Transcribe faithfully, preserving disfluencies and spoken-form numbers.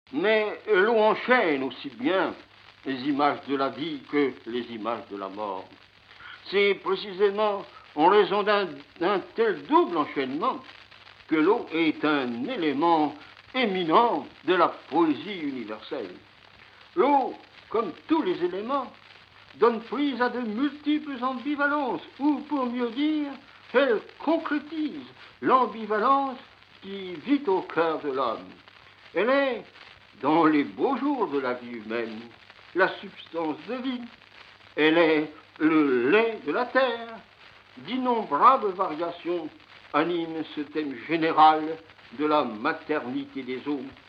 Mais l'eau enchaîne aussi bien les images de la vie que les images de la mort. C'est précisément en raison d'un tel double enchaînement que l'eau est un élément éminent de la poésie universelle. L'eau, comme tous les éléments, donne prise à de multiples ambivalences, ou pour mieux dire, elle concrétise l'ambivalence qui vit au cœur de l'homme. Elle est, dans les beaux jours de la vie humaine, la substance de vie. Elle est le lait de la terre. D'innombrables variations animent ce thème général de la maternité des eaux.